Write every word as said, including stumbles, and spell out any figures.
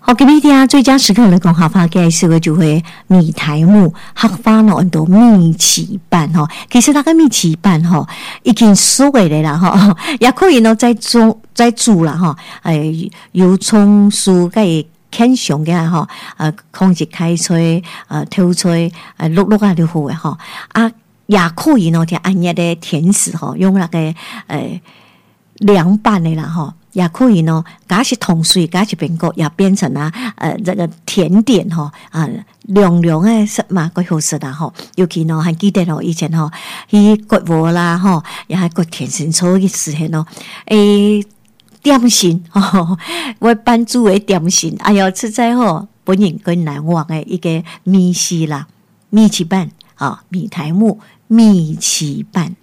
好，今日听最佳时刻来讲客家介绍的就会米苔目客家呢很多米糍粑吼，其实那个米糍粑吼已经熟的了啦吼，也可以呢再煮再煮啦吼，诶油葱酥个啃上个吼，呃控制开吹呃透吹呃碌碌啊就好诶吼，啊也可以呢，就按日的甜食吼，用那个呃凉拌的啦吼。也可以呢，加是糖水，加是苹果，也变成啊，呃，这个甜点吼啊，凉凉诶食嘛，quite好食啦吼。尤其呢，还记得咯，以前吼，去割禾啦吼，也系割甜心草嘅时候咯，诶，点心吼，我班主诶点心，哎哟，实在吼，本人更难忘诶一个米食啦，米糍粑啊，米苔目米糍粑。